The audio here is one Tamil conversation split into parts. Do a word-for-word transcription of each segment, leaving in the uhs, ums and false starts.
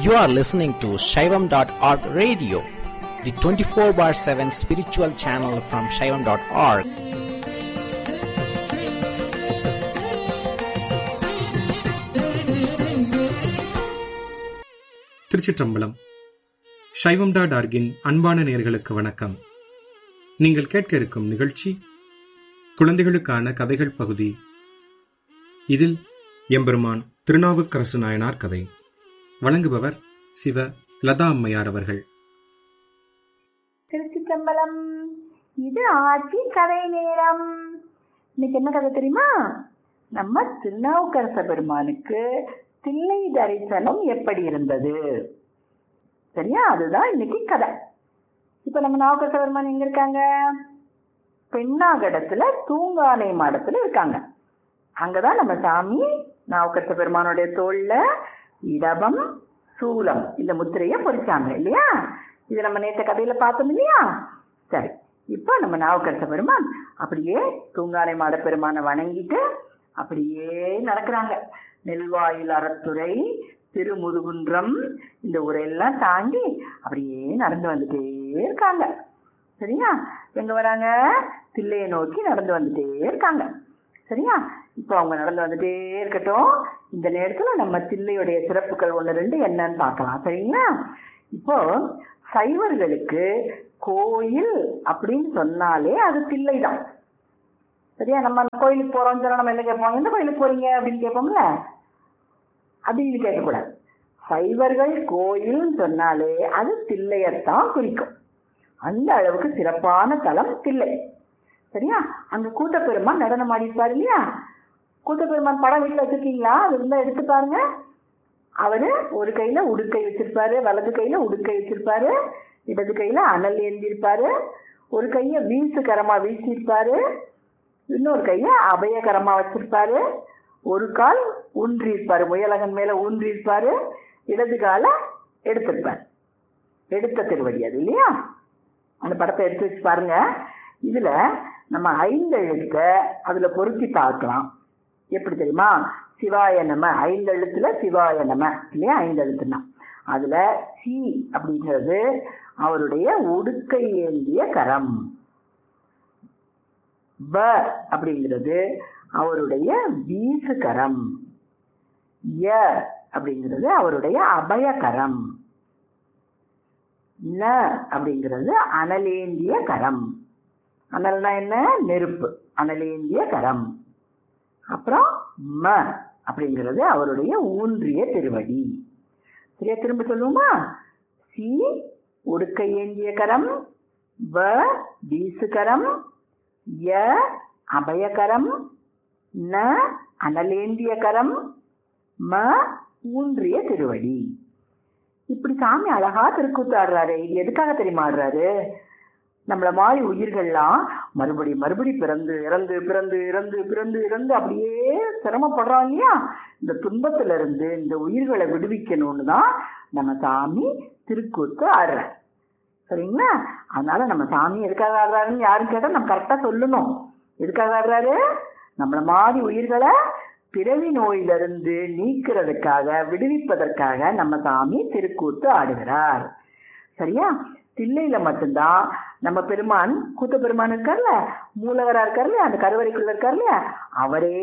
You are listening to Shaivam dot org radio, the twenty-four bar seven spiritual channel from Shaivam dot org. திருச்சிற்றம்பலம். சைவம் டாட் ஆர்கின் அன்பான நேயர்களுக்கு வணக்கம். நீங்கள் கேட்க இருக்கும் நிகழ்ச்சி குழந்தைகளுக்கான கதைகள் பகுதி. இதில் எம்பெருமான் திருநாவுக்கரசு நாயனார் கதை. வழங்குபவர் சிவ லதா அம்மையார் அவர்கள். திருச்சிற்றம்பலம். இது ஆட்சி கதை நேரம். இன்னைக்கு என்ன கதை தெரியுமா? நம்ம திருநாவுக்கரச பெருமானுக்கு தில்லை தரிசனம் எப்படி இருந்தது, சரியா? அதுதான் இன்னைக்கு கதை. இப்ப நம்ம நாவுக்கரச பெருமான் எங்க இருக்காங்க? பெண்ணாகடத்துல தூங்கானை மாடத்துல இருக்காங்க. அங்கதான் நம்ம சாமி நாவுக்கரச பெருமானுடைய தோல்ல இடபம் சூலம் இந்த முத்திரைய பொறிச்சாங்க இல்லையா? இது நம்ம நேற்ற கதையில பார்த்தோம் இல்லையா? சரி, இப்ப நம்ம நாவுக்கரச பெருமான் அப்படியே தூங்கானை மாட பெருமானை வணங்கிட்டு அப்படியே நடக்கிறாங்க. நெல்வாயில் அறத்துறை திருமுதுகுன்றம் இந்த ஊரெல்லாம் தாண்டி அப்படியே நடந்து வந்துட்டே இருக்காங்க. சரியா? எங்க வராங்க? தில்லையை நோக்கி நடந்து வந்துட்டே இருக்காங்க. சரியா? இப்போ அவங்க நடந்து வந்துட்டே இருக்கட்டும். இந்த நேரத்துல நம்ம தில்லையுடைய சிறப்புகள் ஒண்ணு ரெண்டு என்னன்னு பார்க்கலாம். சரிங்களா? இப்போ சைவர்களுக்கு கோயில் அப்படின்னு சொன்னாலே அது தில்லை தான். சரியா? நம்ம கோயிலுக்கு போறோம் சொன்னா நம்ம என்ன கேட்போம்? எந்த கோயிலுக்கு போறீங்க அப்படின்னு கேட்போம்ல, அப்படின்னு கேட்கக்கூடாது. சைவர்கள் கோயில் சொன்னாலே அது தில்லையத்தான் குறிக்கும். அந்த அளவுக்கு சிறப்பான தலம் தில்லை. சரியா? அங்க கூட்டப்பெருமான் நடனம் ஆடிப்பாரு இல்லையா? கூட்டப்பெருமான் படம் வீட்டுல வச்சிருக்கீங்களா? அது இருந்தா எடுத்து பாருங்க. அவரு ஒரு கையில உடுக்கை வச்சிருப்பாரு, வலது கையில உடுக்கை வச்சிருப்பாரு, இடது கையில அனல் ஏந்திருப்பாரு, ஒரு கைய வீசு கரமா வீசிருப்பாரு, இன்னொரு கைய அபயகரமா வச்சிருப்பாரு, ஒரு கால் ஊன்றி இருப்பாரு, முயலகன் மேல ஊன்றி இருப்பாரு, இடது கால எடுத்திருப்பாரு. எடுத்த திருவடி அது இல்லையா? அந்த படத்தை எடுத்து வச்சு பாருங்க. இதுல நம்ம ஐந்து எழுத்த அதுல பொருத்தி பார்க்கலாம். எப்படி தெரியுமா? சிவாய நம, ஐந்து எழுத்துல சிவாய நம இல்லையா? ஐந்து எழுத்துனா அதுல சி அப்படிங்கிறது அவருடைய உடுக்கை ஏந்திய கரம், ப அப்படிங்கிறது அவருடைய வீசு கரம், ய அப்படிங்கிறது அவருடைய அபயகரம், ந அப்படிங்கிறது அனலேந்திய கரம். அனல்னா என்ன? நெருப்பு. அனலேந்திய கரம். அப்புறம் ம அப்படிங்கிறது அவருடைய ஊன்றிய திருவடி. சரியா? திரும்ப சொல்லுவோமா? சி உடுக்கை ஏந்திய கரம், வ வீசுகரம், ய அபயகரம், ந அனலேந்திய கரம், ம ஊன்றிய திருவடி. இப்படி சாமி அழகா திருக்கூத்து ஆடுறாரு. இது எதுக்காக தெரியுமா ஆடுறாரு? நம்மள மாதிரி உயிர்கள்லாம் மறுபடி மறுபடி பிறந்து இறந்து பிறந்து இறந்து பிறந்து இறந்து அப்படியே சிரமப்படுறோம் இல்லையா? இந்த துன்பத்துல இருந்து இந்த உயிர்களை விடுவிக்கணும்னு தான் நம்ம சாமி திருக்கூத்து ஆடுற. சரிங்களா? அதனால நம்ம சாமி எதுக்காக ஆடுறாருன்னு யாரும் கேட்டா நம்ம கரெக்டா சொல்லணும். எதுக்காக ஆடுறாரு? நம்மள மாதிரி உயிர்களை பிறவி நோயிலிருந்து நீக்கிறதுக்காக, விடுவிப்பதற்காக நம்ம சாமி திருக்கூத்து ஆடுகிறார். சரியா? தில்லையில மட்டும்தான் நம்ம பெருமான், கூத்த பெருமான் இருக்கார்ல, மூலவரா இருக்காருல்ல, அந்த கருவறைக்குள்ள இருக்காருல்ல, அவரே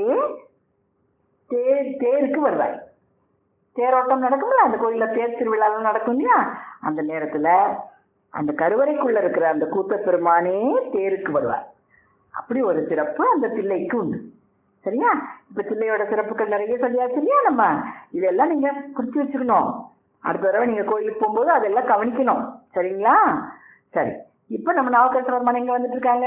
தேர் தேருக்கு வர்றார். தேரோட்டம் நடக்கும்ல, அந்த கோயில்ல தேர் திருவிழாலாம் நடக்கும் இல்லையா? அந்த நேரத்துல அந்த கருவறைக்குள்ள இருக்கிற அந்த கூத்த பெருமானே தேருக்கு வருவார். அப்படி ஒரு சிறப்பு அந்த தில்லைக்கு உண்டு. சரியா? இப்ப தில்லையோட சிறப்புகள் நிறைய சொல்லியாச்சு இல்லையா? நம்ம இதெல்லாம் நீங்க குறிச்சு வச்சுக்கணும். அடுத்த தடவை நீங்க கோயிலுக்கு போகும்போது அதெல்லாம் கவனிக்கணும். சரிங்களா? சரி, இப்ப நம்ம நாவுக்கரச பெருமான் எங்க வந்துட்டு இருக்காங்க?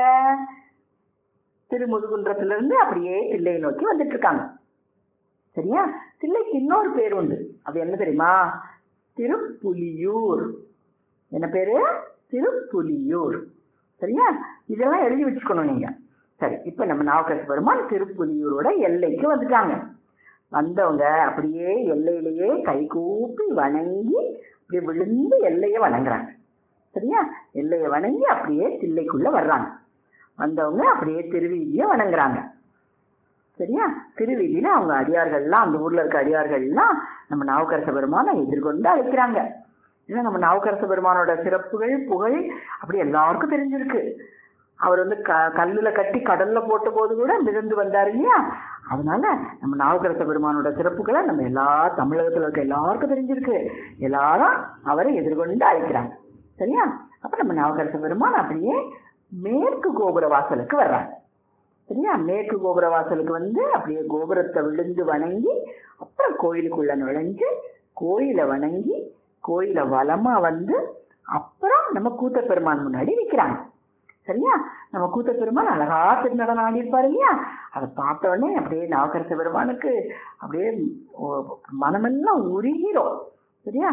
திருமுதுகுன்றத்துல இருந்து அப்படியே தில்லையை நோக்கி வந்துட்டு இருக்காங்க. சரியா? தில்லைக்கு இன்னொரு பேர் உண்டு. அது என்ன தெரியுமா? திருப்புலியூர். என்ன பேரு? திருப்புலியூர். சரியா? இதெல்லாம் எழுதி வச்சுக்கணும் நீங்க. சரி, இப்ப நம்ம நாவுக்கரச பெருமான் திருப்புலியூரோட எல்லைக்கு வந்துட்டாங்க. வந்தவங்க அப்படியே எல்லையிலேயே கை கூப்பி வணங்கி அப்படியே விழுந்து எல்லையை வணங்குறாங்க. சரியா? எல்லையை வணங்கி அப்படியே தில்லைக்குள்ள வர்றாங்க. வந்தவங்க அப்படியே திருவீதியை வணங்குறாங்க. சரியா? திருவீதியில அவங்க அடியார்கள்லாம், அந்த ஊர்ல இருக்க அடியார்கள்லாம் நம்ம நாவுக்கரச பெருமானை எதிர்கொண்டு அழைக்கிறாங்க. ஏன்னா நம்ம நாவுக்கரச பெருமானோட சிறப்புகள் புகழ் அப்படி எல்லாருக்கும் தெரிஞ்சிருக்கு. அவர் வந்து க கல்லுல கட்டி கடல்ல போட்ட போது கூட மிதந்து வந்தாரு இல்லையா? அதனால நம்ம நாவுக்கரச பெருமானோட சிறப்புகளை நம்ம எல்லா தமிழகத்துல இருக்க எல்லாருக்கும் தெரிஞ்சிருக்கு. எல்லாரும் அவரை எதிர்கொண்டு அழைக்கிறாங்க. சரியா? அப்ப நம்ம நாவுக்கரச பெருமான் அப்படியே மேற்கு கோபுர வாசலுக்கு வர்றாங்க. சரியா? மேற்கு கோபுர வாசலுக்கு வந்து அப்படியே கோபுரத்தை விழுந்து வணங்கி அப்புறம் கோயிலுக்குள்ள நுழைஞ்சு கோயிலை வணங்கி கோயில வலமா வந்து அப்புறம் நம்ம கூத்த பெருமான் முன்னாடி நிற்கிறாங்க. சரியா? நம்ம கூத்த பெருமான் அழகா திருநடனம் ஆடியிருப்பாரு இல்லையா? அதை பார்த்த உடனே அப்படியே நாவுக்கரச பெருமானுக்கு அப்படியே மனமெல்லாம் உருகிறோம். சரியா?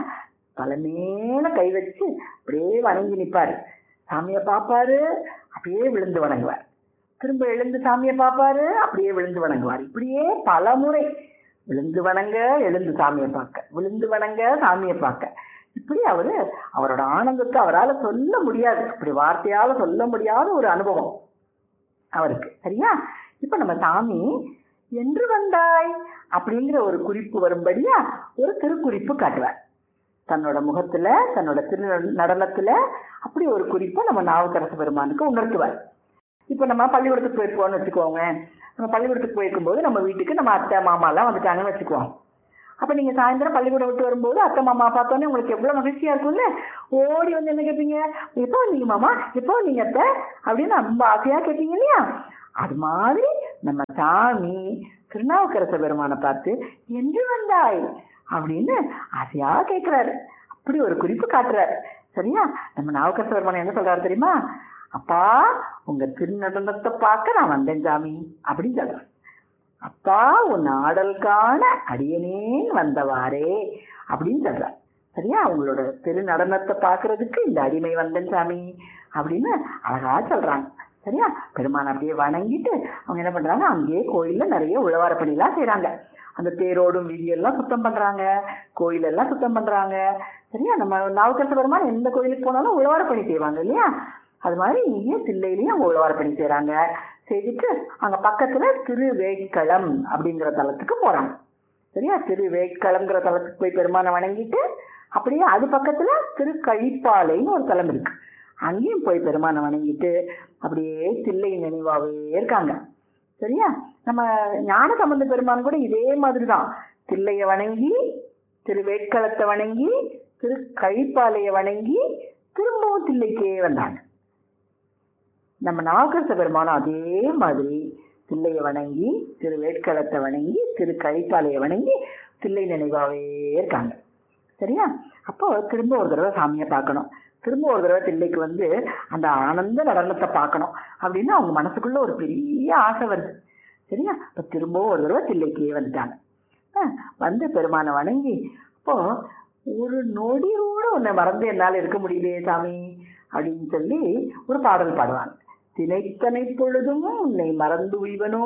தலைமையில கை வச்சு அப்படியே வணங்கி நிற்பாரு. சாமியை பார்ப்பாரு, அப்படியே விழுந்து வணங்குவார். திரும்ப எழுந்து சாமியை பார்ப்பாரு, அப்படியே விழுந்து வணங்குவார். இப்படியே பல முறை விழுந்து வணங்க எழுந்து சாமியை பார்க்க, விழுந்து வணங்க சாமியை பார்க்க, இப்படி அவரு அவரோட ஆனந்தத்தை அவரால் சொல்ல முடியாது, இப்படி வார்த்தையால சொல்ல முடியாத ஒரு அனுபவம் அவருக்கு. சரியா? இப்ப நம்ம சாமி என்று வந்தாய் அப்படிங்கிற ஒரு குறிப்பு வரும்படியா ஒரு திருக்குறிப்பு காட்டுவார். தன்னோட முகத்துல தன்னோட திரு நடனத்துல அப்படி ஒரு குறிப்பை நம்ம நாவுக்கரச பெருமானுக்கு உணர்த்துவார். இப்ப நம்ம பள்ளிக்கூடத்துக்கு போயிருக்கோம்னு வச்சுக்கோங்க. நம்ம பள்ளிக்கூடத்துக்கு போயிருக்கும் போது நம்ம வீட்டுக்கு நம்ம அத்தை மாமா எல்லாம் வந்துட்டாங்கன்னு வச்சுக்குவோம். அப்ப நீங்க சாயந்தரம் பள்ளிக்கூடம் விட்டு வரும்போது அத்தை மாமா பார்த்தோன்னே உங்களுக்கு எவ்வளவு மகிழ்ச்சியா இருக்கும்ல. ஓடி வந்து என்ன கேட்பீங்க? எப்போ வந்தீங்க மாமா, எப்போ வந்தீங்க அத்தை அப்படின்னு ரொம்ப ஆசையா கேட்பீங்க இல்லையா? அது மாதிரி நம்ம சாமி திருநாவுக்கரச பெருமானை பார்த்து என்று வந்தாய் அப்படின்னு ஆசையா கேட்கிறாரு. அப்படி ஒரு குறிப்பு காட்டுறாரு. சரியா? நம்ம நாவுக்கரச பெருமானை என்ன சொல்றாரு தெரியுமா? அப்பா உங்க திருநடனத்தை பார்க்க நான் வந்தேன் சாமி அப்படின்னு சொல்றேன். அப்பா உன் ஆடல் காண அடியனேன் வந்தவாரே அப்படின்னு சொல்றார். சரியா? உங்களோட திரு நடனத்தை பார்க்கறதுக்கு இந்த அடிமை வந்தேன் சாமி அப்படின்னு அழகா சொல்றாங்க. சரியா? பெருமான் அப்படியே வணங்கிட்டு அவங்க என்ன பண்றாங்க, அங்கேயே கோயில்ல நிறைய உழவார பணியெல்லாம் செய்யறாங்க. அந்த தேரோடும் வீதியெல்லாம் சுத்தம் பண்றாங்க, கோயிலெல்லாம் சுத்தம் பண்றாங்க. சரியா? நம்ம நாவுக்கரச பெருமான் எந்த கோயிலுக்கு போனாலும் உழவார பணி செய்வாங்க இல்லையா? அது மாதிரி இங்கே தில்லையிலையும் அவங்க உழவார பணி செய்யறாங்க. செய்துட்டு அங்க பக்கத்துல திருவேட்களம் அப்படிங்கிற தலத்துக்கு போறாங்க. சரியா? திருவேட்களம்ங்கிற தலத்துக்கு போய் பெருமானை வணங்கிட்டு அப்படியே அது பக்கத்துல திருக்கழிப்பாலைன்னு ஒரு தலம் இருக்கு. அங்கேயும் போய் பெருமானை வணங்கிட்டு அப்படியே தில்லை நினைவாவே இருக்காங்க. சரியா? நம்ம ஞானசம்பந்த பெருமான் கூட இதே மாதிரிதான் தில்லைய வணங்கி திருவேட்களத்தை வணங்கி திருக்கழிப்பாலைய வணங்கி திரும்பவும் தில்லைக்கே வந்தாங்க. நம்ம நாவுக்கரச பெருமானும் அதே மாதிரி தில்லைய வணங்கி திருவேட்களத்தை வணங்கி திரு கழிப்பாலைய வணங்கி தில்லை நினைவாவே இருக்காங்க. சரியா? அப்போ திரும்ப ஒரு தடவை சாமியை பார்க்கணும், திரும்ப ஒரு தடவை தில்லைக்கு வந்து அந்த ஆனந்த நடனத்தை பார்க்கணும் அப்படின்னு அவங்க மனசுக்குள்ள ஒரு பெரிய ஆசை வருது. சரியா? இப்போ திரும்பவும் ஒரு தடவை தில்லைக்கே வந்துட்டாங்க. வந்து பெருமானை வணங்கி அப்போ ஒரு நொடி கூட உன்னை மறந்து என்னால் இருக்க முடியலையே சாமி அப்படின்னு சொல்லி ஒரு பாடல் பாடுவாங்க. தினைத்தனை பொழுதும் உன்னை மறந்து உய்வனோ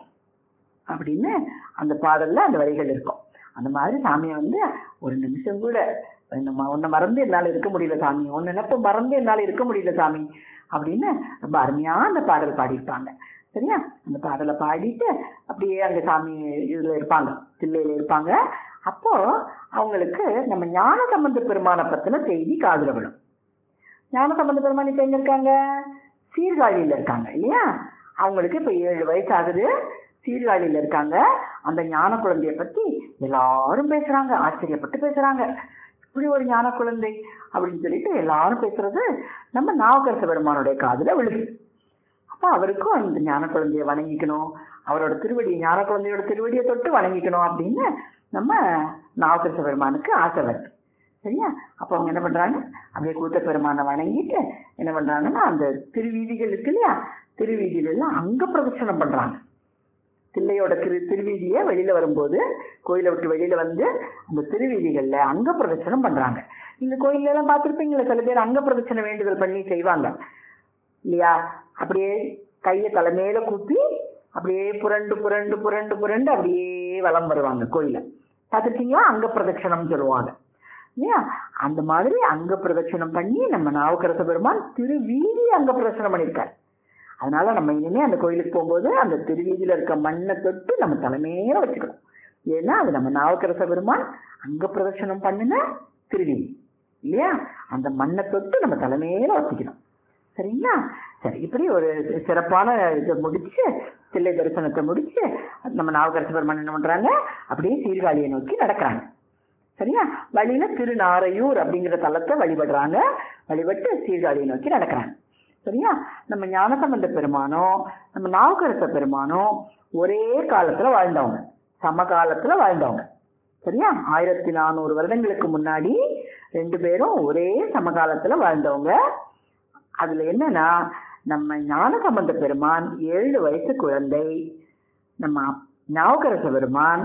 அப்படின்னு அந்த பாடல்ல அந்த வரிகள் இருக்கும். அந்த மாதிரி சாமியை வந்து ஒரு நிமிஷம் கூட உன்னை மறந்து என்னால் இருக்க முடியல சாமி, உன் நினைப்ப மறந்து என்னால் இருக்க முடியல சாமி அப்படின்னு ரொம்ப அருமையா அந்த பாடல் பாடியிருப்பாங்க. சரியா? அந்த பாடலை பாடிட்டு அப்படியே அங்க சாமி இதுல இருப்பாங்க, தில்லையில இருப்பாங்க. அப்போ அவங்களுக்கு நம்ம ஞானசம்பந்த பெருமானை பத்தின செய்தி காதுல விடும். ஞானசம்பந்த பெருமான் இப்ப எங்க இருக்காங்க? சீர்காழியில இருக்காங்க இல்லையா? அவங்களுக்கு இப்ப ஏழு வயசு ஆகுது, சீர்காழியில இருக்காங்க. அந்த ஞான குழந்தைய பத்தி எல்லாரும் பேசுறாங்க, ஆச்சரியப்பட்டு பேசுறாங்க. இப்படி ஒரு ஞான குழந்தை அப்படின்னு சொல்லிட்டு எல்லாரும் பேசுறது நம்ம நாவுக்கரச பெருமானுடைய காதுல விழுது. அப்ப அவருக்கும் அந்த ஞான குழந்தைய வணங்கிக்கணும், அவரோட திருவடி ஞான குழந்தையோட திருவடியை தொட்டு வணங்கிக்கணும் அப்படின்னு நம்ம நாவுக்கரச பெருமானுக்கு ஆசை வருது. சரியா? அப்போ அவங்க என்ன பண்றாங்க, அப்படியே கூத்த பெருமானை வணங்கிட்டு என்ன பண்றாங்கன்னா அந்த திருவீதிகள் இருக்கு இல்லையா, திருவீதிகள்லாம் அங்க பிரதட்சணம் பண்றாங்க. தில்லையோட திரு திருவீதியை வெளியில வரும்போது கோயிலை விட்டு வெளியில வந்து அந்த திருவீதிகள்ல அங்க பிரதட்சணம் பண்றாங்க. இந்த கோயில்ல எல்லாம் பார்த்துருப்பீங்களா, சில பேர் அங்க பிரதட்சணை வேண்டுதல் பண்ணி செய்வாங்க இல்லையா? அப்படியே கையை தலைமையில கூப்பி அப்படியே புரண்டு புரண்டு புரண்டு புரண்டு அப்படியே வலம் வருவாங்க கோயில. பார்த்துருக்கீங்களா? அங்க பிரதட்சணம் சொல்லுவாங்க இல்லையா? அந்த மாதிரி அங்க பிரதட்சணம் பண்ணி நம்ம நாவுக்கரச பெருமான் திருவீதி அங்க பிரதட்சணம் பண்ணியிருக்காரு. அதனால நம்ம இனிமே அந்த கோயிலுக்கு போகும்போது அந்த திருவீதியில இருக்க மண்ணை தொட்டு நம்ம தலைமையில வச்சுக்கணும். ஏன்னா அது நம்ம நாவுக்கரச பெருமான் அங்க பிரதட்சணம் பண்ணின திருவி இல்லையா? அந்த மண்ணை தொட்டு நம்ம தலைமையில வச்சுக்கணும். சரிங்களா? சரி, இப்படி ஒரு சிறப்பான இதை முடிச்சு, தில்லை தரிசனத்தை முடிச்சு நம்ம நாவுக்கரச பெருமான் என்ன பண்றாங்க, அப்படியே சீர்காழியை நோக்கி நடக்கிறாங்க. சரியா? வழியில திருநாரையூர் அப்படிங்கிற தலத்தை வழிபடுறாங்க. வழிபட்டு சீர்காழியை நோக்கி நடக்கிறாங்க. சரியா? நம்ம ஞானசம்பந்த பெருமானோ நம்ம நாவுக்கரச பெருமானோ ஒரே காலத்துல வாழ்ந்தவங்க, சமகாலத்துல வாழ்ந்தவங்க. சரியா? ஆயிரத்தி நானூறு வருடங்களுக்கு முன்னாடி ரெண்டு பேரும் ஒரே சமகாலத்துல வாழ்ந்தவங்க. அதுல என்னன்னா, நம்ம ஞானசம்பந்த பெருமான் ஏழு வயசு குழந்தை, நம்ம நாவுக்கரச பெருமான்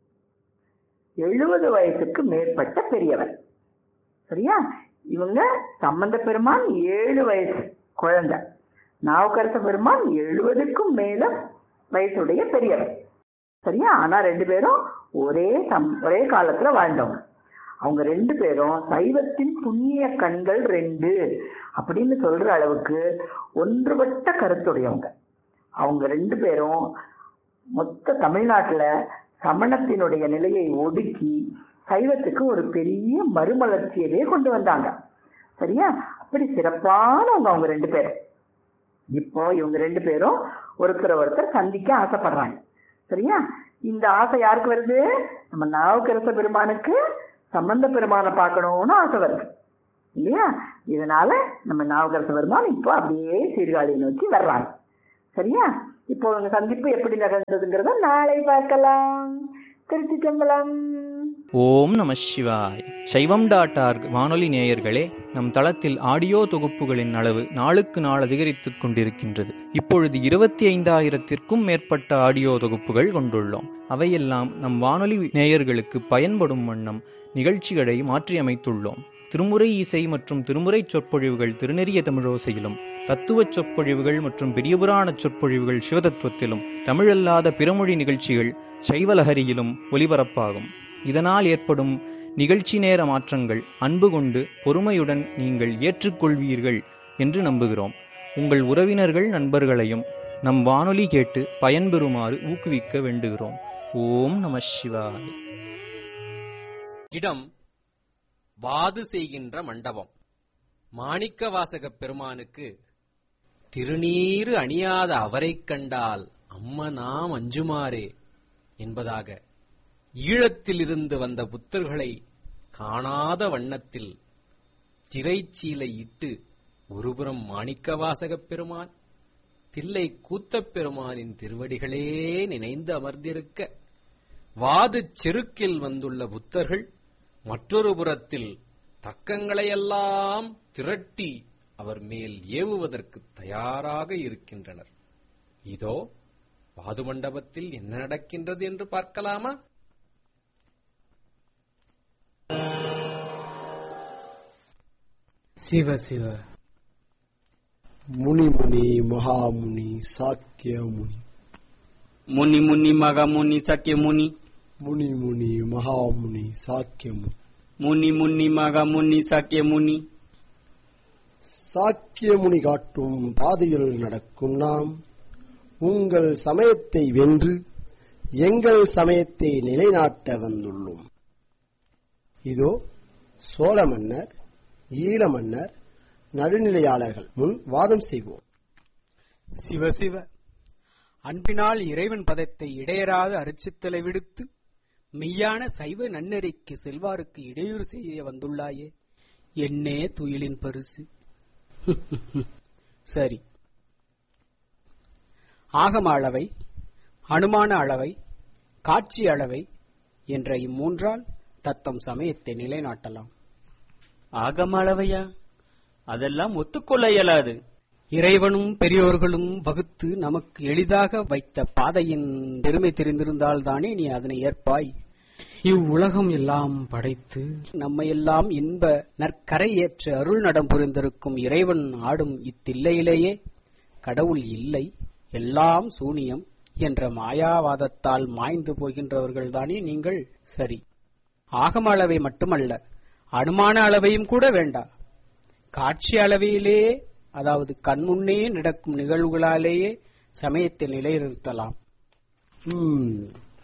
எழுபது வயசுக்கு மேற்பட்ட பெரியவர். சரியா? இவங்க சம்பந்த பெருமான் ஏழு வயசு குழந்தை, நாவுக்கரச பெருமான் எழுபதுக்கும் மேல வயசுடைய பெரியவர். சரியா? ஆனா ரெண்டு பேரும் ஒரே சம் ஒரே காலத்துல வாழ்ந்தவங்க. அவங்க ரெண்டு பேரும் சைவத்தின் புண்ணிய கண்கள் ரெண்டு அப்படின்னு சொல்ற அளவுக்கு ஒன்றுபட்ட கருத்துடையவங்க. அவங்க ரெண்டு பேரும் மொத்த தமிழ்நாட்டுல சமணத்தினுடைய நிலையை ஒடுக்கி சைவத்துக்கு ஒரு பெரிய மறுமலர்ச்சியவே கொண்டு வந்தாங்க. சரியா? அப்படி சிறப்பானவங்க அவங்க ரெண்டு பேரும். இப்போ இவங்க ரெண்டு பேரும் ஒருத்தர் ஒருத்தர் சந்திக்க ஆசைப்படுறாங்க. சரியா? இந்த ஆசை யாருக்கு வருது? நம்ம நாவுக்கரச பெருமானுக்கு சம்பந்த பெருமானை பார்க்கணும்னு ஆசை வருது இல்லையா? இதனால நம்ம நாவுக்கரச பெருமான் இப்போ அப்படியே சீர்காழியை நோக்கி வர்றாங்க. சரியா? இப்போ உங்க சந்திப்பு எப்படி நடந்ததுங்கிறத நாளை பார்க்கலாம். திருச்சிற்றம்பலம். ஓம் நம சிவாய். சைவம் டாட் ஆர்க் வானொலி நேயர்களே, நம் தளத்தில் ஆடியோ தொகுப்புகளின் அளவு நாளுக்கு நாள் அதிகரித்துக் கொண்டிருக்கின்றது. இப்பொழுது இருபத்தி ஐந்தாயிரத்திற்கும் மேற்பட்ட ஆடியோ தொகுப்புகள் கொண்டுள்ளோம். அவையெல்லாம் நம் வானொலி நேயர்களுக்கு பயன்படும் வண்ணம் நிகழ்ச்சிகளை மாற்றியமைத்துள்ளோம். திருமுறை இசை மற்றும் திருமுறை சொற்பொழிவுகள் திருநெறிய தமிழோசையிலும், தத்துவச் சொற்பொழிவுகள் மற்றும் பெரியபுராண சொற்பொழிவுகள் சிவதத்துவத்திலும், தமிழல்லாத பிறமொழி நிகழ்ச்சிகள் சைவலஹரியிலும் ஒலிபரப்பாகும். இதனால் ஏற்படும் நிகழ்ச்சி நேர மாற்றங்கள் அன்பு கொண்டு பொறுமையுடன் நீங்கள் ஏற்றுக்கொள்வீர்கள் என்று நம்புகிறோம். உங்கள் உறவினர்கள் நண்பர்களையும் நம் வானொலி கேட்டு பயன்பெறுமாறு ஊக்குவிக்க வேண்டுகிறோம். ஓம் நம சிவாய. இடம் வாது செய்கின்ற மண்டபம். மாணிக்க வாசகப் பெருமானுக்கு திருநீறு அணியாத அவரை கண்டால் அம்ம நாம் அஞ்சுமாறே என்பதாக ஈழத்திலிருந்து வந்த புத்தர்களை காணாத வண்ணத்தில் திரைச்சீலை இட்டு ஒருபுறம் மாணிக்க வாசகப் பெருமான், தில்லை கூத்தப் பெருமானின் திருவடிகளே நினைந்து அமர்ந்திருக்க, வாது செருக்கில் வந்துள்ள புத்தர்கள் மற்றொரு புறத்தில் தக்கங்களையெல்லாம் திரட்டி அவர் மேல் ஏவுவதற்கு தயாராக இருக்கின்றனர். இதோ வாது மண்டபத்தில் என்ன நடக்கின்றது என்று பார்க்கலாமா? சிவ சிவ. முனி முனி மகாமுனி சாக்கிய முனி. முனி முனி மகாமுனி சாக்கிய முனி. முனி முனி மகாமுனி சாக்கிய முனி. முனி முனி மகாமுனி சாக்கிய முனி. சாக்கிய முனி காட்டும் பாதையில் நடக்கும் நாம் உங்கள் சமயத்தை வென்று எங்கள் சமயத்தை நிலைநாட்ட வந்துள்ளோம். இதோ சோழ மன்னர், ஈழ மன்னர், நடுநிலையாளர்கள் முன் வாதம் செய்வோம். சிவ சிவ. அன்பினால் இறைவன் பதத்தை இடையராத அரிச்சித்தலை விடுத்து மெய்யான சைவ நன்னெறிக்கு செல்வாருக்கு இடையூறு செய்ய வந்துள்ளாயே, என்னே துயிலின் பரிசு. சரி, ஆகம அளவை, அனுமான அளவை, காட்சி அளவை என்ற இம்மூன்றால் தத்தம் சமயத்தை நிலைநாட்டலாம். ஆகம அளவையா? அதெல்லாம் ஒத்துக்கொள்ள இயலாது. இறைவனும் பெரியோர்களும் வகுத்து நமக்கு எளிதாக வைத்த பாதையின் பெருமை தெரிந்திருந்தால் தானே நீ அதனை ஏற்பாய். இவ்வுலகம் எல்லாம் படைத்து நம்மையெல்லாம் இன்ப நற்கரை ஏற்ற அருள் நடம் புரிந்திருக்கும் இறைவன் ஆடும் இத்தில்லையிலேயே கடவுள் இல்லை, எல்லாம் சூனியம் என்ற மாயாவாதத்தால் மாய்ந்து போகின்றவர்கள் தானே நீங்கள். சரி, ஆகம அளவை மட்டுமல்ல, அனுமான அளவையும் கூட வேண்டா. காட்சி அளவையிலேயே, அதாவது கண்முன்னே நடக்கும் நிகழ்வுகளாலேயே சமயத்தை நிலைநிறுத்தலாம்.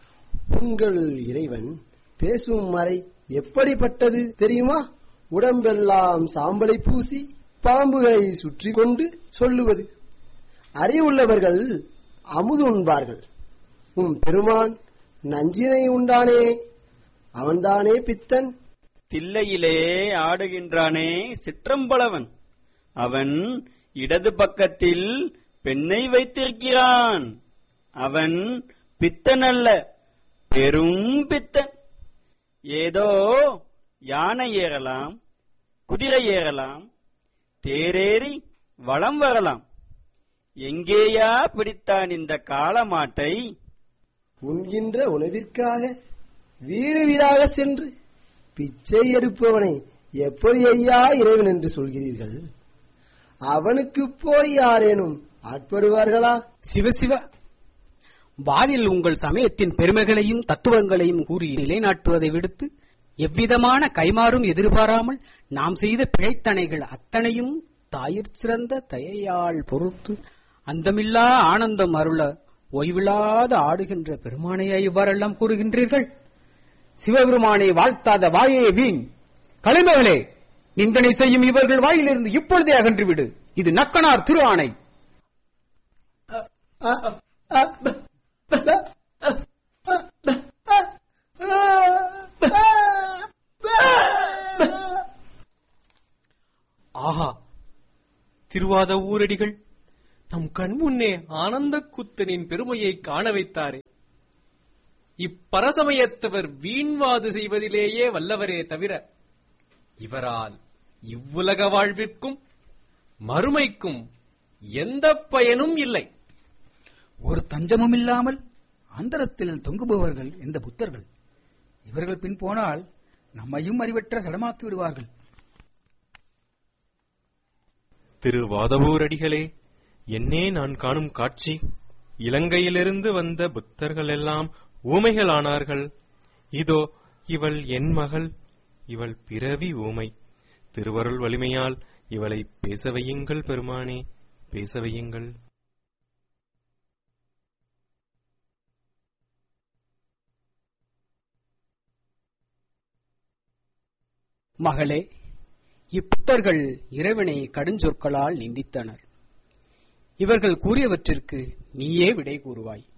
உங்கள் இறைவன் பேசும் மறை எப்படிப்பட்டது தெரியுமா? உடம்பெல்லாம் சாம்பலை பூசி பாம்புகளை சுற்றி கொண்டு சொல்லுவது. அறிவுள்ளவர்கள் அமுது உண்பார்கள். உம் பெருமான் நஞ்சினை உண்டானே, அவன்தானே பித்தன். தில்லையிலே ஆடுகின்றானே சிற்றம்பலவன், அவன் இடது பக்கத்தில் பெண்ணை வைத்திருக்கிறான். அவன் பித்தன் அல்ல, பெரும் பித்தன். ஏதோ யானை ஏறலாம், குதிரை ஏறலாம், தேரேறி வலம் வரலாம். எங்கேயா பிடித்தான் இந்த காளமாட்டை? உண்கின்ற உணவிற்காக வீடு வீடாக சென்று பிச்சை எடுப்பவனை எப்படி ஐயா இறைவன் என்று சொல்கிறீர்கள்? அவனுக்கு போய் யாரேனும் ஆட்படுவார்களா? சிவசிவ, வாதில் உங்கள் சமயத்தின் பெருமைகளையும் தத்துவங்களையும் கூறி நிலைநாட்டுவதை விடுத்து எவ்விதமான கைமாறும் எதிர்பாராமல் நாம் செய்த பிழைத்தனைகள் அத்தனையும் தாயிற் சிறந்த தயையால் பொறுத்து அந்தமில்லா ஆனந்தம் அருள ஓய்வில்லாத ஆடுகின்ற பெருமானையா இவ்வாறெல்லாம் கூறுகின்றீர்கள்? சிவபெருமானை வாழ்த்தாத வாயே வீண். கலைமகளே, நிந்தனை செய்யும் இவர்கள் வாயிலிருந்து இப்பொழுதே அகன்றுவிடு. இது நக்கனார் திரு ஆணை. ஆஹா, திருவாத ஊரடிகள் நம் கண்முன்னே ஆனந்த கூத்தனின் பெருமையை காண வைத்தாரே. இப்பரசமயத்தவர் வீண்வாது செய்வதிலேயே வல்லவரே தவிர இவரால் இவ்வுலக வாழ்விற்கும் மறுமைக்கும் எந்த பயனும் இல்லை. ஒரு தஞ்சமும் இல்லாமல் அந்தரத்தில் தொங்குபவர்கள் இந்த புத்தர்கள். இவர்கள் பின் போனால் நம்மையும் அறிவற்ற சடமாக்கி விடுவார்கள். திரு வாதவூரடிகளே, என்னே நான் காணும் காட்சி? இலங்கையிலிருந்து வந்த புத்தர்கள் எல்லாம் ஊமைகளானார்கள். இதோ இவள் என் மகள், இவள் பிறவி ஊமை. திருவருள் வலிமையால் இவளை பேச வையுங்கள் பெருமானே, பேச வையுங்கள். மகளே, இப்புத்தர்கள் இறைவனை கடுஞ்சொற்களால் நிந்தித்தனர். இவர்கள் கூறியவற்றிற்கு நீயே விடை கூறுவாய்.